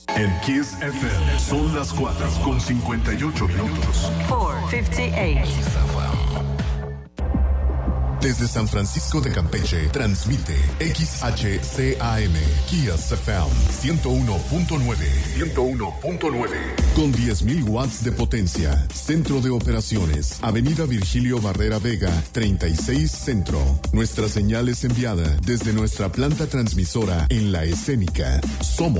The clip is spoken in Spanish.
En Kiss FM son las 4:58. 4:58. Desde San Francisco de Campeche, transmite XHCAM, Kiss FM 101.9. Con 10.000 watts de potencia. Centro de operaciones. Avenida Virgilio Barrera Vega, 36 Centro. Nuestra señal es enviada desde nuestra planta transmisora en La Escénica. Somos